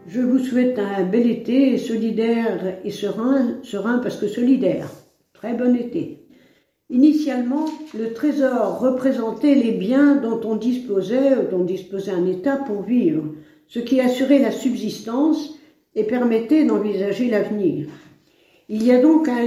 Je vous souhaite un bel été, solidaire et serein parce que solidaire. Très bon été. Initialement, le trésor représentait les biens dont disposait un État pour vivre, ce qui assurait la subsistance et permettait d'envisager l'avenir. Il y a donc un